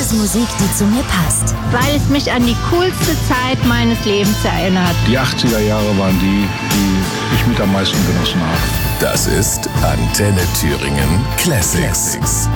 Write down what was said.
Musik, die zu mir passt. Weil es mich an die coolste Zeit meines Lebens erinnert. Die 80er Jahre waren die ich mit am meisten genossen habe. Das ist Antenne Thüringen Classics.